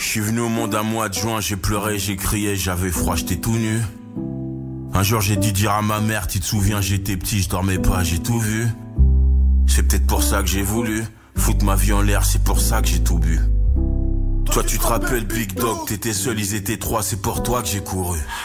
suis venu au monde un mois de juin, j'ai pleuré, j'ai crié, j'avais froid, j'étais tout nu. Un jour j'ai dû dire à ma mère, tu te souviens, j'étais petit, je dormais pas, j'ai tout vu. C'est peut-être pour ça que j'ai voulu foutre ma vie en l'air, c'est pour ça que j'ai tout bu. Toi tu te rappelles Big Dog, t'étais seul, ils étaient trois, c'est pour toi que j'ai couru.